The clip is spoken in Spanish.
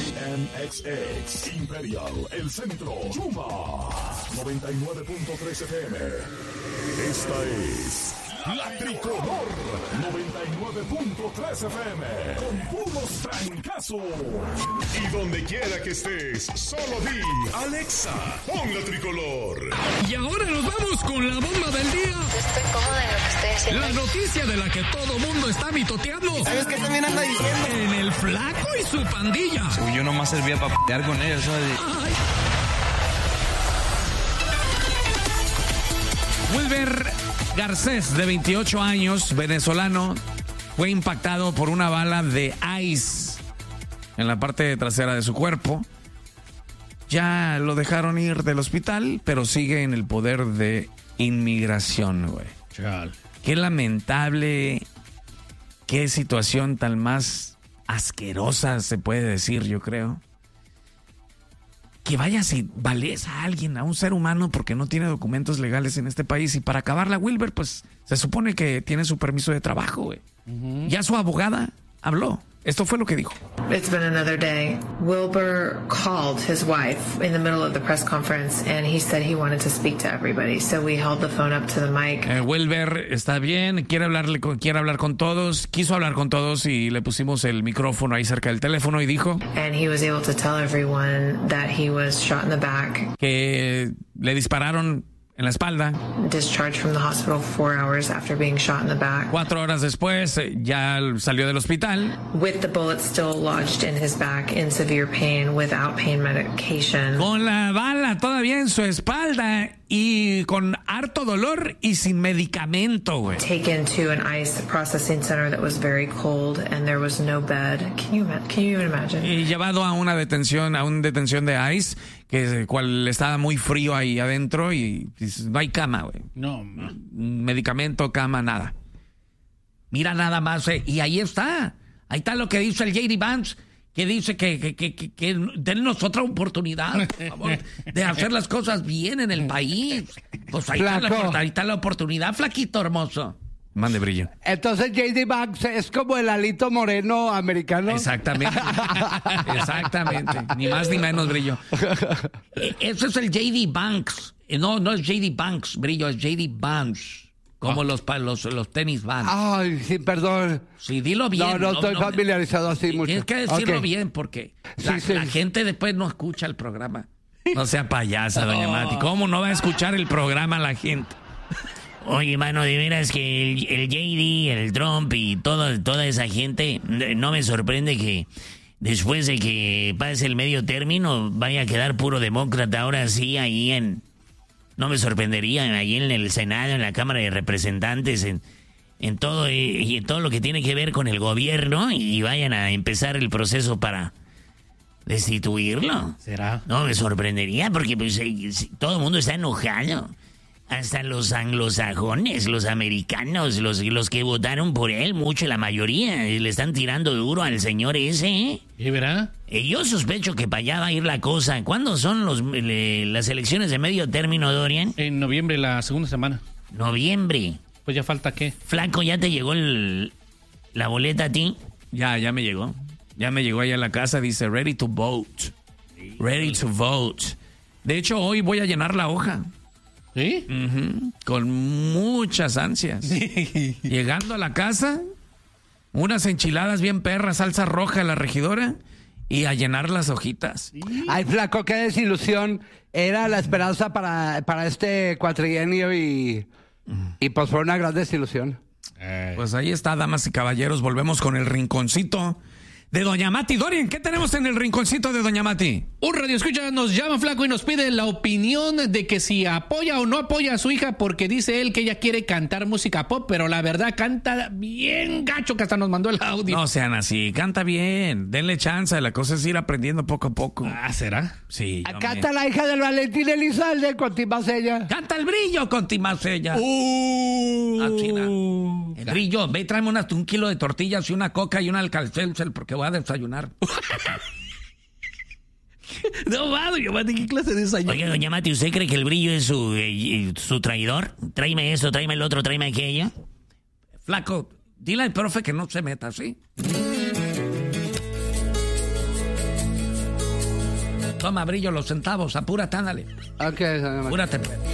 KNXX, Imperial, El Centro, Yuma, 99.3 FM. Esta es La Tricolor, 99.3 FM, con puros trancazos. Y donde quiera que estés, solo di, Alexa, pon La Tricolor. Y ahora nos vamos con la bomba del día. Estoy cómoda en lo que estoy haciendo. La noticia de la que todo mundo está mitoteando. ¿Sabes qué también anda diciendo? En el Flaco y su pandilla. Uy, yo nomás servía para p***ar con ellos, ¿sabes? Ay. Wilber Garcés, de 28 años, venezolano, fue impactado por una bala de ICE en la parte trasera de su cuerpo. Ya lo dejaron ir del hospital, pero sigue en el poder de inmigración, güey. Chal. Qué lamentable, qué situación tan más asquerosa se puede decir, yo creo. Que vayas y vales a alguien, a un ser humano, porque no tiene documentos legales en este país. Y para acabarla, Wilber, pues se supone que tiene su permiso de trabajo, güey. Ya su abogada habló. Esto fue lo que dijo. It's been another day. Wilber called his wife in the middle of the press conference and he said he wanted to speak to everybody. So we held the phone up to the mic. Wilber está bien, quiere hablar con todos, quiso hablar con todos y le pusimos el micrófono ahí cerca del teléfono y dijo And he was able to tell everyone that he was shot in the back. Que le dispararon en la espalda. Discharged from the hospital 4 hours after being shot in the back. 4 horas después ya salió del hospital. With the bullet still lodged in his back in severe pain without pain medication. Con la bala todavía en su espalda y con harto dolor y sin medicamento, güey. Taken to an ICE processing center that was very cold and there was no bed. Can you even imagine? Y llevado a una detención de ICE, cual estaba muy frío ahí adentro y no hay cama, güey. No. Medicamento, cama, nada. Mira nada más, y ahí está. Ahí está lo que dice el J.D. Vance, que dice que dennos otra oportunidad, por favor, de hacer las cosas bien en el país. Pues ahí está la oportunidad, flaquito hermoso. Mande brillo. Entonces J.D. Vance es como el Alito Moreno americano. Exactamente. Exactamente. Ni más ni menos, brillo. Ese es el J.D. Banks. No es J.D. Banks, brillo, es J.D. Vance. Como los tenis Vans. Ay, sí, perdón. Sí, dilo bien. No estoy familiarizado así mucho. Tienes que decirlo bien porque la gente después no escucha el programa. No sea payasa, doña Mati. ¿Cómo no va a escuchar el programa la gente? Oye, mano, de veras que el JD, el Trump y toda esa gente, no me sorprende que después de que pase el medio término vaya a quedar puro demócrata ahora sí ahí en... No me sorprendería ahí en el Senado, en la Cámara de Representantes, en todo y en todo lo que tiene que ver con el gobierno y vayan a empezar el proceso para destituirlo. ¿Será? No me sorprendería porque pues, todo el mundo está enojado. Hasta los anglosajones, los americanos, los que votaron por él, mucho, la mayoría, le están tirando duro al señor ese, ¿eh? ¿Y verá? Yo sospecho que para allá va a ir la cosa. ¿Cuándo son las elecciones de medio término, Dorian? En noviembre, la segunda semana. Noviembre. Pues ya falta ¿qué? Flaco, ¿ya te llegó la boleta a ti? Ya me llegó. Ya me llegó ahí a la casa, dice ready to vote. Ready to vote. De hecho, hoy voy a llenar la hoja. ¿Sí? Con muchas ansias. Llegando a la casa, unas enchiladas bien perras, salsa roja de la regidora y a llenar las hojitas. Ay, flaco, qué desilusión. Era la esperanza para este cuatrienio y pues fue una gran desilusión. Pues ahí está, damas y caballeros, volvemos con el rinconcito de Doña Mati. Dorian, ¿qué tenemos en el rinconcito de Doña Mati? Un radioescucha nos llama, Flaco, y nos pide la opinión de que si apoya o no apoya a su hija, porque dice él que ella quiere cantar música pop, pero la verdad canta bien gacho, que hasta nos mandó el audio. No sean así, canta bien, denle chance, la cosa es ir aprendiendo poco a poco. Ah, ¿será? Sí. Acá está la hija del Valentín Elizalde con Timacella. Canta el brillo con Timacella. El brillo, ve, tráeme un kilo de tortillas y una coca y un Alka-Seltzer porque voy a desayunar. No, Doña Mati, ¿qué clase de desayuno? Oye, Doña Mati, ¿usted cree que el brillo es su traidor? Tráeme eso, tráeme el otro, tráeme aquello. Flaco, dile al profe que no se meta, ¿sí? Toma, Brillo, los centavos. Apúrate, ándale. Ok, Apúrate.